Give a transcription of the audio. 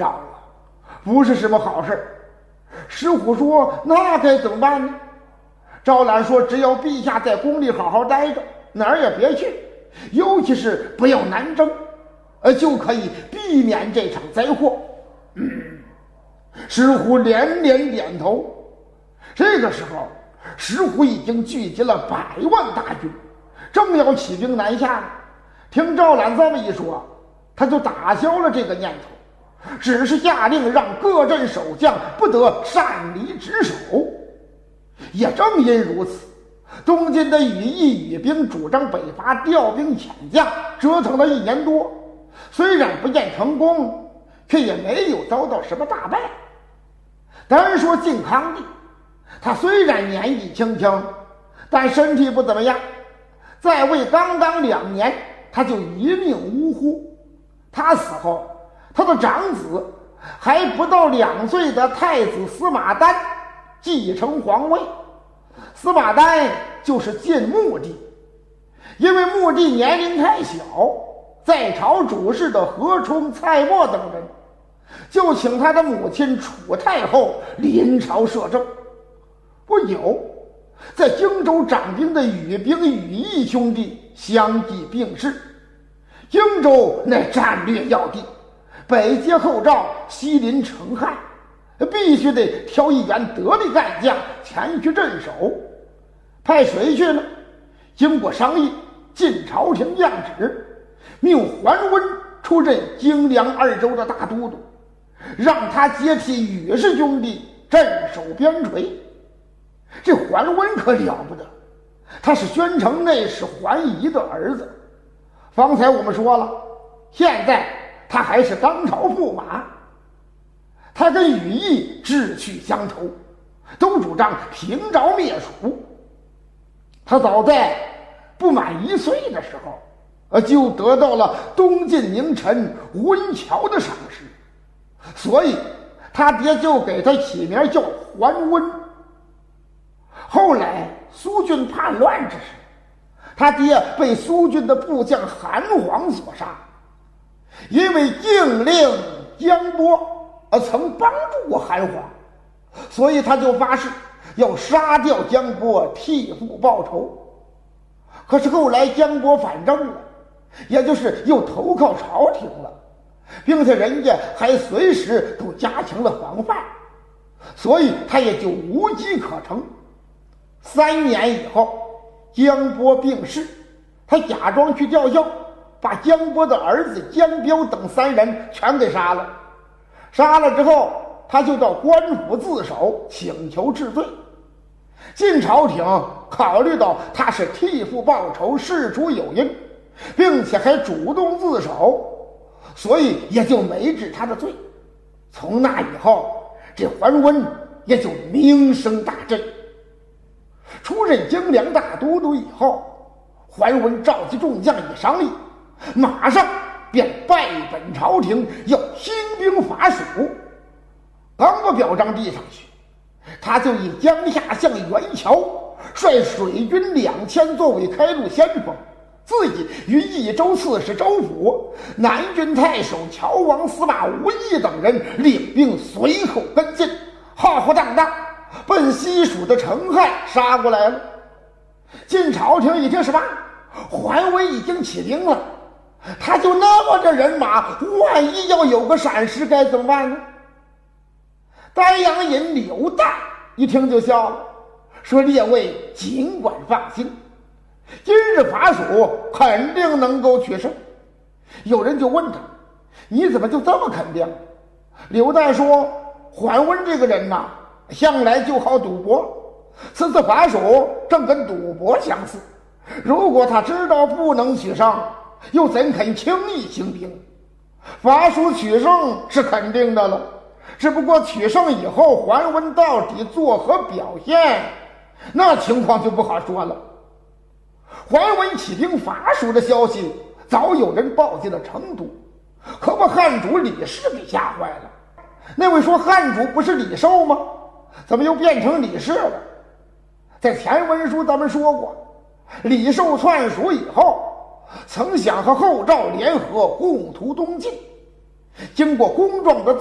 着了，不是什么好事。石虎说：“那该怎么办呢？”赵览说：“只要陛下在宫里好好待着，哪儿也别去，尤其是不要南征，就可以避免这场灾祸。”石虎连连点头。这个时候，石虎已经聚集了100万大军，正要起兵南下呢。听赵览这么一说，他就打消了这个念头，只是下令让各镇守将不得擅离职守。也正因如此，东晋的羽翼羽兵主张北伐，调兵遣将，折腾了1年多，虽然不见成功，却也没有遭到什么大败。单说晋康帝，他虽然年纪轻轻，但身体不怎么样，在位刚刚2年，他就一命呜呼。他死后，他的长子还不到2岁的太子司马丹继承皇位。司马丹就是晋穆帝，因为穆帝年龄太小，在朝主事的何冲、蔡瑁等人就请他的母亲楚太后临朝摄政。不久，在荆州掌兵的羽兵羽翼兄弟相继病逝。荆州乃战略要地，北接后赵，西临成汉，必须得挑一员得力干将前去镇守。派谁去呢？经过商议，晋朝廷降旨，命桓温出任荆凉2州的大都督，让他接替羽氏兄弟镇守边陲。这桓温可了不得，他是宣城内史桓仪的儿子。方才我们说了，现在他还是当朝驸马。他跟羽翼志趣相投，都主张平赵灭蜀。他早在不满1岁的时候，就得到了东晋名臣温峤的赏识，所以他爹就给他起名叫桓温。后来苏峻叛乱之时，他爹被苏峻的部将韩晃所杀，因为禁令江波曾帮助过韩晃，所以他就发誓要杀掉江波，替父报仇。可是后来江波反正了，也就是又投靠朝廷了，并且人家还随时都加强了防范，所以他也就无机可乘。3年以后，江波病逝，他假装去吊孝，把江波的儿子江彪等3人全给杀了。杀了之后，他就到官府自首，请求治罪。晋朝廷考虑到他是替父报仇，事出有因，并且还主动自首，所以也就没治他的罪。从那以后，这桓温也就名声大振。出任荆凉大都督以后，桓温召集众将一商议，马上便拜本朝廷，要兴兵伐蜀。刚把表彰递上去，他就以江夏相袁乔率水军2000作为开路先锋，自己与益州刺史周辅、南郡太守乔王司马无益等人领兵随后跟进，浩浩荡荡奔西蜀的成汉杀过来了。晋朝廷一听是吧，桓温已经起兵了，他就那么个人马，万一要有个闪失该怎么办呢？丹阳尹刘旦一听就笑了，说列位尽管放心，今日伐蜀肯定能够取胜。有人就问他，你怎么就这么肯定？刘旦说，桓温这个人呐，向来就好赌博，此次伐蜀正跟赌博相似，如果他知道不能取胜，又怎肯轻易行兵？伐蜀取胜是肯定的了，只不过取胜以后桓温到底作何表现，那情况就不好说了。桓温起兵伐蜀的消息早有人报进了成都，可把汉主李氏给吓坏了。那位说汉主不是李寿吗？怎么又变成李氏了？在前文书咱们说过，李寿篡蜀以后，曾想和后赵联合共图东晋，经过公状的